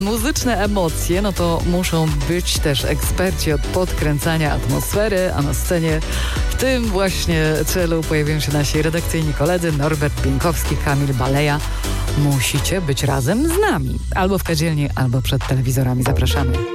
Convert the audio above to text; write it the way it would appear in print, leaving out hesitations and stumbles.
Muzyczne emocje, no to muszą być też eksperci od podkręcania atmosfery, a na scenie w tym właśnie celu pojawią się nasi redakcyjni koledzy Norbert Pienkowski, Kamil Baleja. Musicie być razem z nami. Albo w kadzielni, albo przed telewizorami. Zapraszamy.